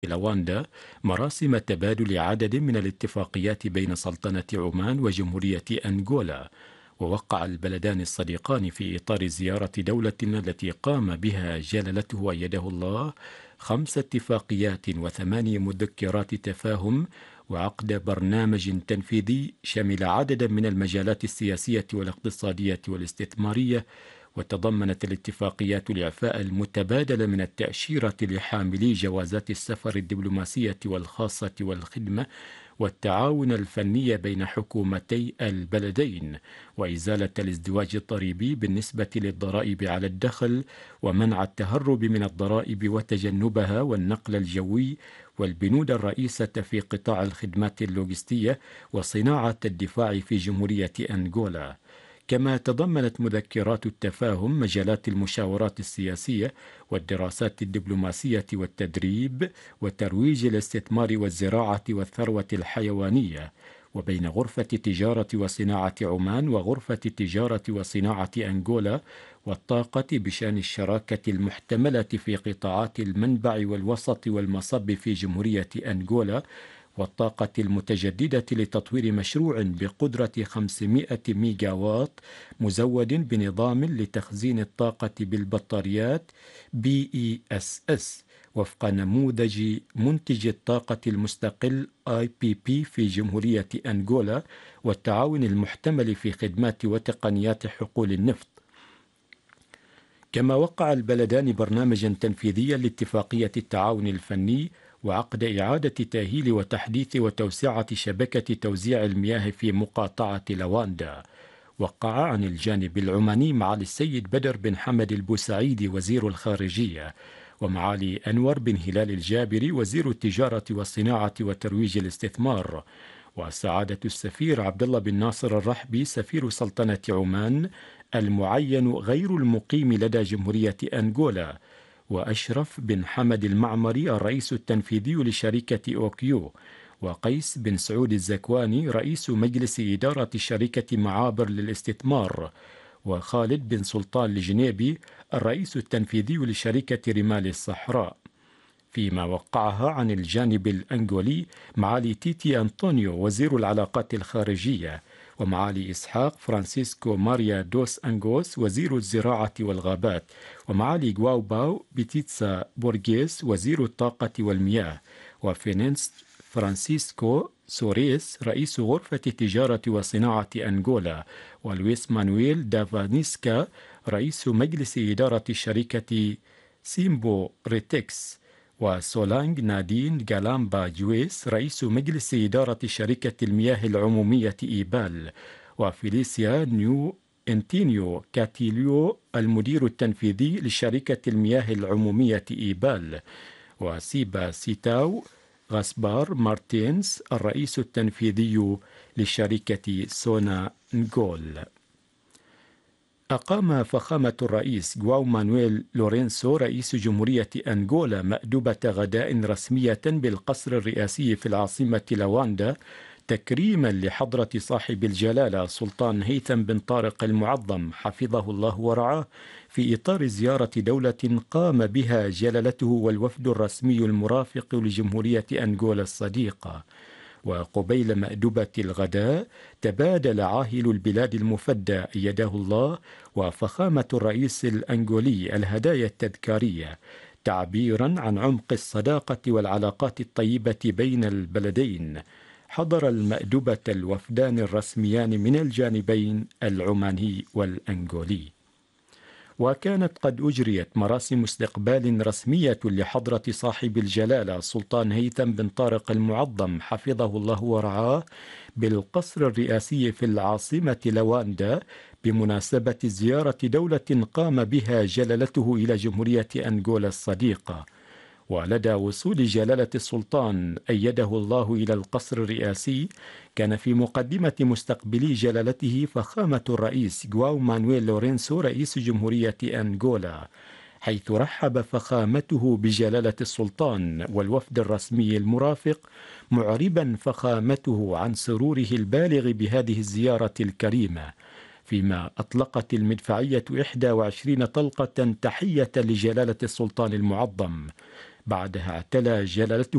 لواندا مراسم تبادل عدد من الاتفاقيات بين سلطنة عمان وجمهورية أنغولا. ووقع البلدان الصديقان في إطار زيارة دولة التي قام بها جلالته أيده الله 5 اتفاقيات و8 مذكرات تفاهم، وعقد برنامج تنفيذي شمل عددا من المجالات السياسية والاقتصادية والاستثمارية. وتضمنت الاتفاقيات الإعفاء المتبادل من التأشيرة لحاملي جوازات السفر الدبلوماسية والخاصة والخدمة، والتعاون الفني بين حكومتي البلدين، وإزالة الازدواج الضريبي بالنسبة للضرائب على الدخل، ومنع التهرب من الضرائب وتجنبها، والنقل الجوي، والبنود الرئيسة في قطاع الخدمات اللوجستية، وصناعة الدفاع في جمهورية أنغولا. كما تضمنت مذكرات التفاهم مجالات المشاورات السياسية والدراسات الدبلوماسية والتدريب وترويج الاستثمار والزراعة والثروة الحيوانية، وبين غرفة تجارة وصناعة عمان وغرفة تجارة وصناعة أنغولا، والطاقة بشأن الشراكة المحتملة في قطاعات المنبع والوسط والمصب في جمهورية أنغولا، والطاقة المتجددة لتطوير مشروع بقدرة 500 ميجاوات مزود بنظام لتخزين الطاقة بالبطاريات BESS وفق نموذج منتج الطاقة المستقل IPP في جمهورية أنغولا، والتعاون المحتمل في خدمات وتقنيات حقول النفط. كما وقع البلدان برنامجا تنفيذيا لاتفاقية التعاون الفني، وعقد إعادة تأهيل وتحديث وتوسعة شبكة توزيع المياه في مقاطعة لواندا. وقع عن الجانب العماني معالي السيد بدر بن حمد البوسعيدي وزير الخارجية، ومعالي أنور بن هلال الجابري وزير التجارة والصناعة وترويج الاستثمار، وسعادة السفير عبد الله بن ناصر الرحبي سفير سلطنة عمان المعين غير المقيم لدى جمهورية أنغولا، وأشرف بن حمد المعمري الرئيس التنفيذي لشركة أوكيو، وقيس بن سعود الزكواني رئيس مجلس إدارة شركة معابر للاستثمار، وخالد بن سلطان الجنيبي الرئيس التنفيذي لشركة رمال الصحراء. فيما وقعها عن الجانب الأنغولي معالي تيتي أنطونيو وزير العلاقات الخارجية، ومعالي إسحاق فرانسيسكو ماريا دوس أنغوس وزير الزراعة والغابات، ومعالي غواو باو بيتيتسا بورغيس وزير الطاقة والمياه، وفينينس فرانسيسكو سوريس رئيس غرفة تجارة وصناعة أنغولا، ولويس مانويل دافانيسكا رئيس مجلس إدارة شركة سيمبو ريتكس، وسولانج نادين جالامبا جويس رئيس مجلس إدارة شركة المياه العمومية إيبال، وفيليسيا نيو انتينيو كاتيليو المدير التنفيذي لشركة المياه العمومية إيبال، وسيبا سيتاو غاسبار مارتينز الرئيس التنفيذي لشركة سونا نغول. أقام فخامة الرئيس غواو مانويل لورينسو رئيس جمهورية أنغولا مأدبة غداء رسمية بالقصر الرئاسي في العاصمة لواندا، تكريما لحضرة صاحب الجلالة سلطان هيثم بن طارق المعظم حفظه الله ورعاه، في إطار زيارة دولة قام بها جلالته والوفد الرسمي المرافق لجمهورية أنغولا الصديقة. وقبيل مأدبة الغداء تبادل عاهل البلاد المفدى أيده الله وفخامة الرئيس الأنغولي الهدايا التذكارية، تعبيرا عن عمق الصداقة والعلاقات الطيبة بين البلدين. حضر المأدبة الوفدان الرسميان من الجانبين العماني والأنغولي. وكانت قد أجريت مراسم استقبال رسمية لحضرة صاحب الجلالة سلطان هيثم بن طارق المعظم حفظه الله ورعاه بالقصر الرئاسي في العاصمة لواندا، بمناسبة زيارة دولة قام بها جلالته إلى جمهورية أنغولا الصديقة. ولدى وصول جلالة السلطان أيده الله إلى القصر الرئاسي، كان في مقدمة مستقبلي جلالته فخامة الرئيس غواو مانويل لورينسو رئيس جمهورية أنغولا، حيث رحب فخامته بجلالة السلطان والوفد الرسمي المرافق، معربا فخامته عن سروره البالغ بهذه الزيارة الكريمة. فيما أطلقت المدفعية 21 طلقة تحية لجلالة السلطان المعظم، بعدها اعتلى جلالته